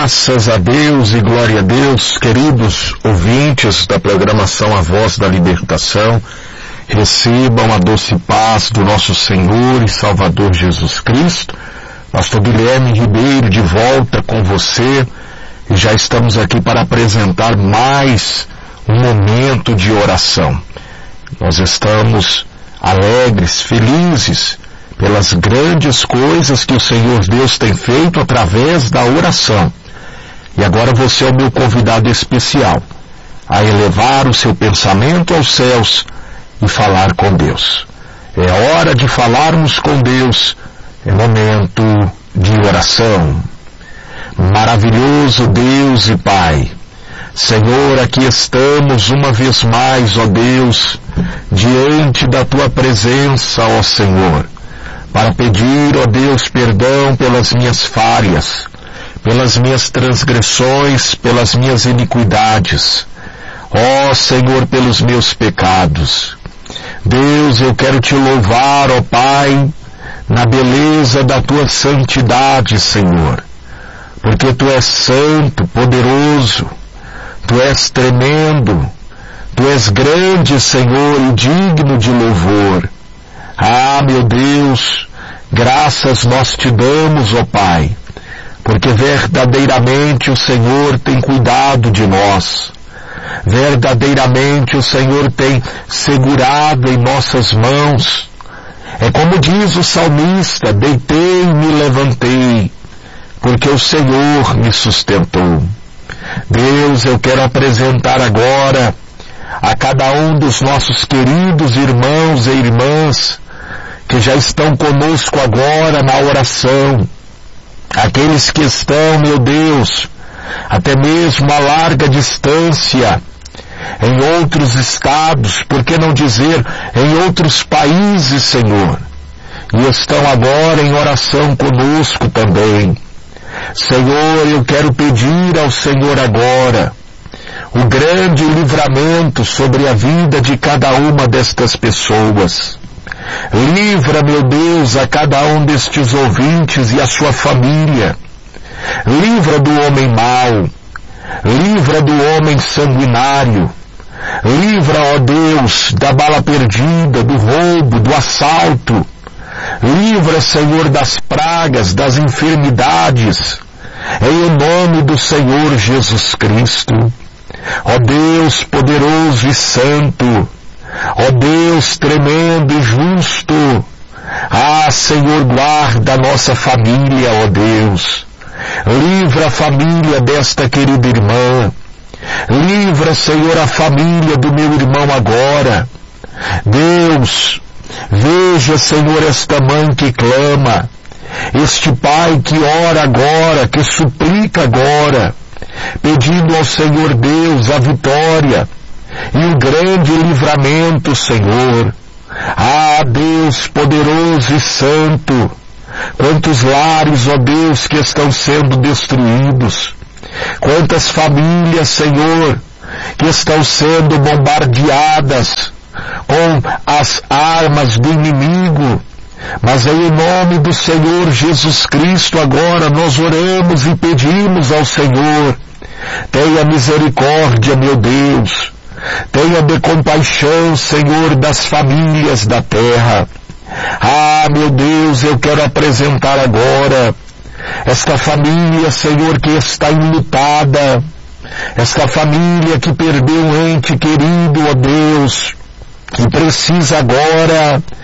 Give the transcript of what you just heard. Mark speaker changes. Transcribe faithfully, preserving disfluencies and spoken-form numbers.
Speaker 1: Graças a Deus e glória a Deus, queridos ouvintes da programação A Voz da Libertação, recebam a doce paz do nosso Senhor e Salvador Jesus Cristo. Pastor Guilherme Ribeiro de volta com você, e já estamos aqui para apresentar mais um momento de oração. Nós estamos alegres, felizes pelas grandes coisas que o Senhor Deus tem feito através da oração. E agora você é o meu convidado especial a elevar o seu pensamento aos céus e falar com Deus. É hora de falarmos com Deus, é momento de oração. Maravilhoso Deus e Pai, Senhor, aqui estamos uma vez mais, ó Deus, diante da Tua presença, ó Senhor, para pedir, ó Deus, perdão pelas minhas falhas, pelas minhas transgressões, pelas minhas iniquidades, ó Senhor, pelos meus pecados. Deus, eu quero Te louvar, ó Pai, na beleza da Tua santidade, Senhor, porque Tu és santo, poderoso, Tu és tremendo, Tu és grande, Senhor, e digno de louvor. Ah, meu Deus, graças nós Te damos, ó Pai, porque verdadeiramente o Senhor tem cuidado de nós. Verdadeiramente o Senhor tem segurado em nossas mãos. É como diz o salmista, deitei e me levantei, porque o Senhor me sustentou. Deus, eu quero apresentar agora a cada um dos nossos queridos irmãos e irmãs que já estão conosco agora na oração, aqueles que estão, meu Deus, até mesmo a larga distância, em outros estados, por que não dizer em outros países, Senhor, e estão agora em oração conosco também. Senhor, eu quero pedir ao Senhor agora o grande livramento sobre a vida de cada uma destas pessoas. Livra, meu Deus, a cada um destes ouvintes e a sua família. Livra do homem mau. Livra do homem sanguinário. Livra, ó Deus, da bala perdida, do roubo, do assalto. Livra, Senhor, das pragas, das enfermidades, em nome do Senhor Jesus Cristo. Ó Deus poderoso e santo, ó Deus tremendo e justo, ah, Senhor, guarda a nossa família, ó Deus. Livra a família desta querida irmã. Livra, Senhor, a família do meu irmão agora. Deus, veja, Senhor, esta mãe que clama, este pai que ora agora, que suplica agora, pedindo ao Senhor Deus a vitória e o grande livramento, Senhor. Ah, Deus poderoso e santo, quantos lares, ó Deus, que estão sendo destruídos, quantas famílias, Senhor, que estão sendo bombardeadas com as armas do inimigo, mas em nome do Senhor Jesus Cristo agora nós oramos e pedimos ao Senhor, tenha misericórdia, meu Deus, tenha de compaixão, Senhor, das famílias da terra. Ah, meu Deus, eu quero apresentar agora esta família, Senhor, que está enlutada, esta família que perdeu um ente querido, ó Deus, que precisa agora